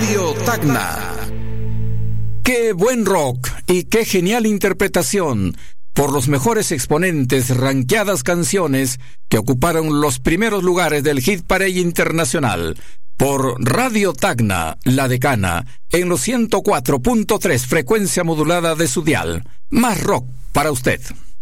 Radio Tacna. ¡Qué buen rock y qué genial interpretación! Por los mejores exponentes, ranqueadas canciones que ocuparon los primeros lugares del Hit Parade Internacional. Por Radio Tacna, La Decana, en los 104.3 frecuencia modulada de su dial. Más rock para usted.